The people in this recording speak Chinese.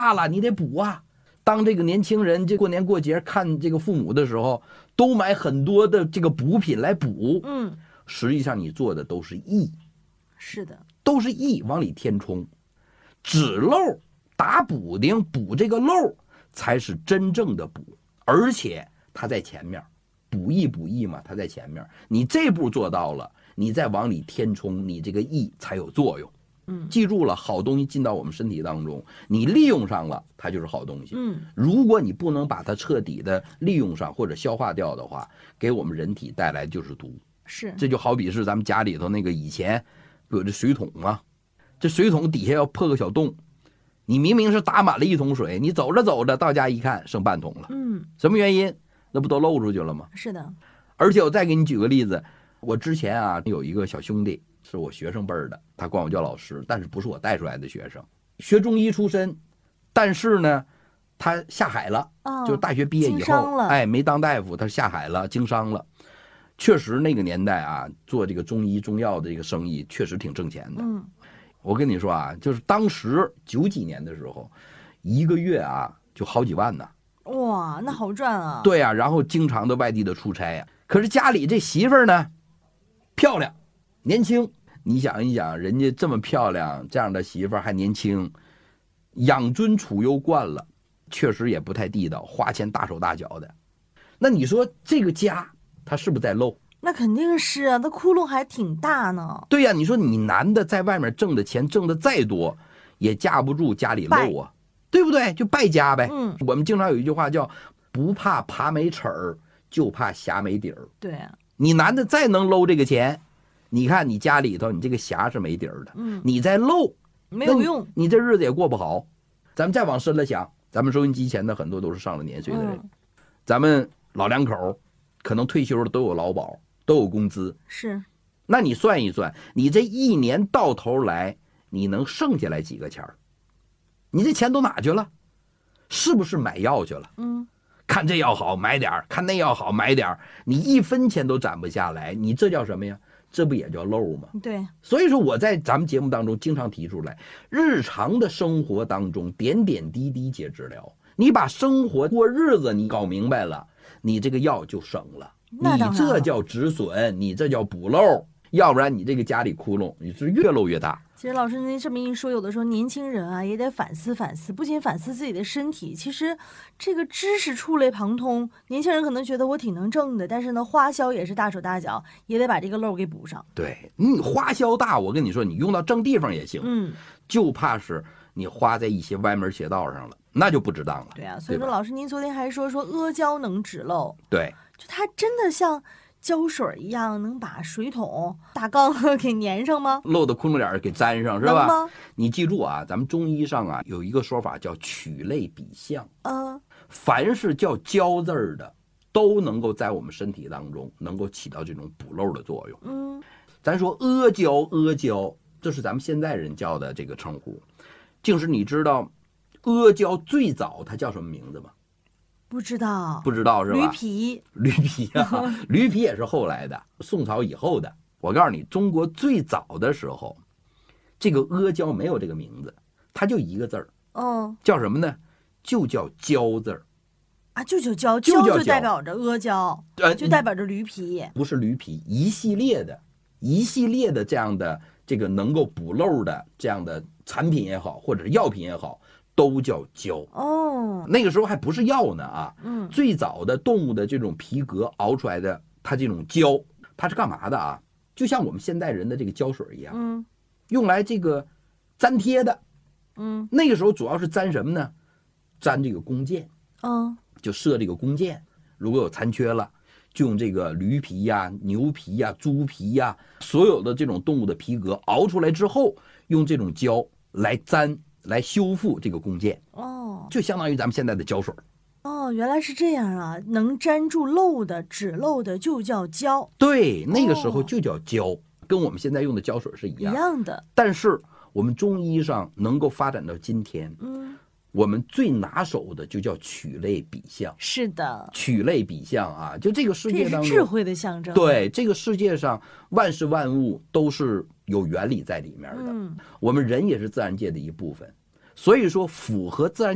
大了，你得补啊。当这个年轻人这过年过节看这个父母的时候，都买很多的这个补品来补，实际上你做的都是益， 是的， 都是益往里填充，止漏打补丁补这个漏才是真正的补，而且它在前面，补益嘛，它在前面，你这步做到了，你再往里填充，你这个益才有作用。记住了，好东西进到我们身体当中，你利用上了，它就是好东西。如果你不能把它彻底的利用上或者消化掉的话，给我们人体带来就是毒。 是， 这就好比是咱们家里头那个以前有这水桶啊，这水桶底下要破个小洞，你明明是打满了1桶水，你走着走着到家一看剩半桶了。什么原因？那不都漏出去了吗？ 是的。 而且我再给你举个例子，我之前啊有一个小兄弟。是我学生辈儿的，他管我叫老师，但是不是我带出来的学生，学中医出身，但是呢，他下海了，就是大学毕业以后，没当大夫，他下海了，经商了。确实那个年代啊，做这个中医中药的这个生意确实挺挣钱的。我跟你说啊，就是当时90几年的时候，1个月啊就好几万呢。 哇，那好赚啊！ 对啊，然后经常的外地的出差啊，可是家里这媳妇儿呢，漂亮，年轻。你想一想，人家这么漂亮，这样的媳妇儿还年轻，养尊处优惯了，确实也不太地道，花钱大手大脚的。那你说这个家，他是不是在漏？ 那肯定是啊，那窟窿还挺大呢。 对呀，你说你男的在外面挣的钱挣的再多，也架不住家里漏啊，对不对？就败家呗。我们经常有一句话叫“不怕爬没齿儿，就怕匣没底儿”。 对啊， 你男的再能搂这个钱。你看你家里头，你这个匣是没底儿的，你再漏没有用， 你这日子也过不好。咱们再往深了想，咱们收音机前的很多都是上了年岁的人，咱们老两口可能退休了都有劳保，都有工资， 是。 那你算一算，你这一年到头来，你能剩下来几个钱儿？你这钱都哪去了？是不是买药去了？看这药好买点儿，看那药好买点儿，你1分钱都攒不下来，你这叫什么呀？这不也叫漏吗？ 对， 所以说我在咱们节目当中经常提出来，日常的生活当中点点滴滴皆治疗。你把生活过日子你搞明白了，你这个药就省了。你这叫止损，你这叫补漏，要不然你这个家里窟窿你是越漏越大。 其实老师您这么一说，有的时候年轻人啊也得反思反思，不仅反思自己的身体，其实这个知识触类旁通。年轻人可能觉得我挺能挣的，但是呢花销也是大手大脚，也得把这个漏给补上。 对，你花销大，我跟你说，你用到正地方也行，就怕是你花在一些歪门邪道上了，那就不值当了。 对啊，所以说老师您昨天还说阿胶能止漏， 对， 就它真的像胶水一样能把水桶大缸给粘上吗？ 漏的窟窿眼给粘上是吧？你记住啊，咱们中医上啊有一个说法叫取类比象。凡是叫胶字儿的，都能够在我们身体当中能够起到这种补漏的作用。咱说阿胶，这是咱们现在人叫的这个称呼。竟是你知道阿胶最早它叫什么名字吗？ 不知道是吧？驴皮啊，驴皮也是后来的，宋朝以后的。我告诉你，中国最早的时候，这个阿胶没有这个名字，它就一个字儿，叫什么呢？就叫胶字儿啊，就叫胶，胶就代表着阿胶，就代表着驴皮， 不是驴皮，一系列的这样的这个能够补漏的这样的产品也好，或者是药品也好。都叫胶那个时候还不是药呢啊！最早的动物的这种皮革熬出来的，它这种胶，它是干嘛的啊？就像我们现代人的这个胶水一样，用来这个粘贴的。那个时候主要是粘什么呢？粘这个弓箭，就射这个弓箭。如果有残缺了，就用这个驴皮呀、牛皮呀、猪皮呀，所有的这种动物的皮革熬出来之后，用这种胶来粘。来修复这个弓箭就相当于咱们现在的胶水原来是这样啊！能粘住漏的、止漏的就叫胶。 对，那个时候就叫胶，跟我们现在用的胶水是一样的。 但是我们中医上能够发展到今天，我们最拿手的就叫取类比象。 是的， 取类比象啊，就这个世界当中， 这是智慧的象征。 对，这个世界上万事万物都是有原理在里面的。我们人也是自然界的一部分，所以说符合自然